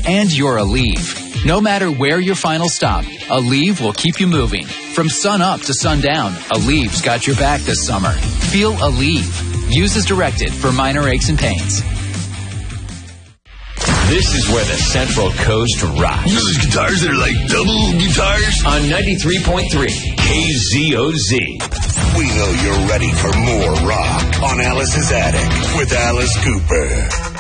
and you're Aleve. No matter where your final stop, Aleve will keep you moving. From sun up to sundown, Aleve's got your back this summer. Feel Aleve. Use as directed for minor aches and pains. This is where the Central Coast rocks. You know those guitars that are like double guitars? On 93.3 KZOZ. We know you're ready for more rock on Alice's Attic with Alice Cooper.